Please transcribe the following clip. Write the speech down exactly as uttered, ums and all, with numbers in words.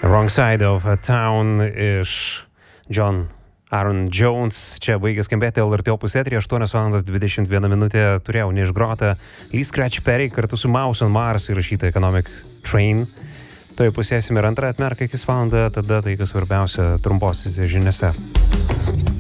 Wrong Side of a Town iš John Aaron Jones. Čia baigė skambėti L R T Opus eteryje, aštuonios valandos dvidešimt viena minutė, turėjau neišgrotą Lee Scratch Perry kartu su Mouse on Mars įrašytą Economic Train. Toje pusėsime ir antrą atmerką iki valandą, tada tai kas svarbiausia trumposiose žiniose.